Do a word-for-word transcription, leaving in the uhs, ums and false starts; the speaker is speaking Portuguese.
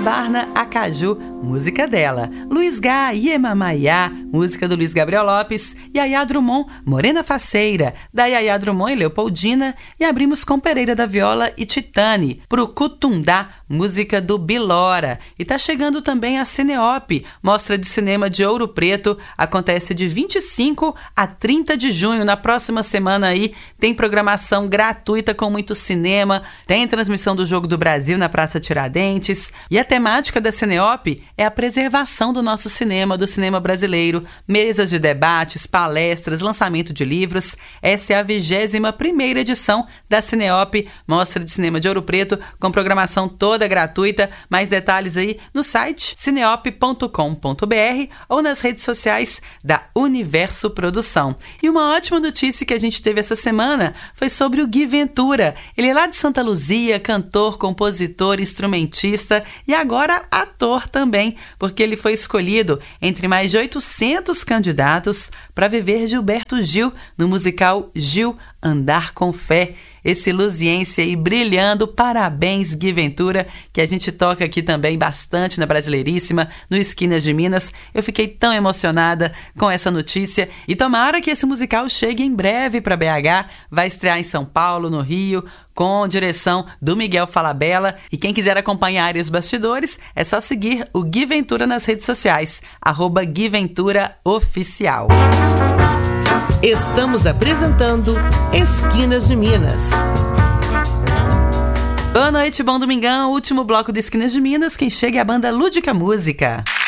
Barna Acaju, música dela. Luiz Gá, Iemamaiá, música do Luiz Gabriel Lopes. Yaya Drummond, Morena Faceira, da Yaya Drummond e Leopoldina. E abrimos com Pereira da Viola e Titane, pro Cutundá, música do Bilora. E tá chegando também a Cineop, Mostra de Cinema de Ouro Preto, acontece de vinte e cinco a trinta de junho. Na próxima semana aí tem programação gratuita com muito cinema, tem transmissão do Jogo do Brasil na Praça Tiradentes. E a temática da Cineop é a preservação do nosso cinema, do cinema brasileiro, mesas de debates, palestras, lançamento de livros. Essa é a vigésima primeira edição da Cineop, Mostra de Cinema de Ouro Preto, com programação toda gratuita. Mais detalhes aí no site cineop ponto com ponto b r ou nas redes sociais da Universo Produção. E uma ótima notícia que a gente teve essa semana foi sobre o Gui Ventura. Ele é lá de Santa Luzia, cantor, compositor, instrumentista e agora ator também, porque ele foi escolhido entre mais de oitocentos candidatos para viver Gilberto Gil no musical Gil, Andar com Fé. Esse luziense aí brilhando, parabéns Gui Ventura, que a gente toca aqui também bastante na Brasileiríssima, no Esquinas de Minas. Eu fiquei tão emocionada com essa notícia e tomara que esse musical chegue em breve para B H, vai estrear em São Paulo, no Rio, com direção do Miguel Falabella. E quem quiser acompanhar os bastidores, é só seguir o Gui Ventura nas redes sociais, arroba Gui Ventura Oficial. Estamos apresentando Esquinas de Minas. Boa noite, bom domingão, último bloco de Esquinas de Minas. Quem chega é a banda Lúdica Música.